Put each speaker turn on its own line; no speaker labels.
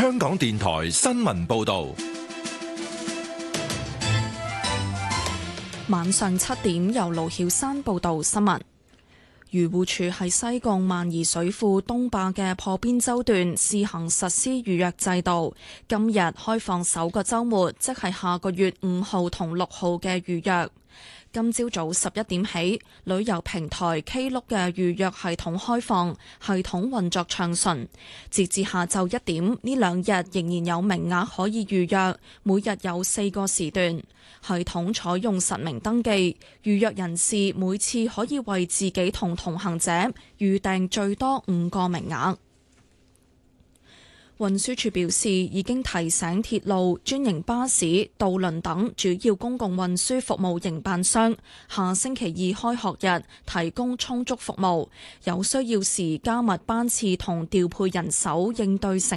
香港電台新聞報道。
晚上7點，由盧曉山報道新聞。漁護署喺西貢萬宜水庫東壩嘅破邊洲段試行實施預約制度，今日開放首個週末，即係下個月5號同6號嘅預約。今朝早11點起，旅遊平台 Klook 嘅預約系統開放，系統運作暢順。截至下晝1點，呢2日仍然有名額可以預約，每日有4個時段。系統採用實名登記，預約人士每次可以為自己同同行者預訂最多5個名額。運輸署表示，已經提醒鐵路、專營巴士、渡輪等主要公共運輸服務營辦商，下星期2開學日提供充足服務，有需要時加密班次同調配人手應對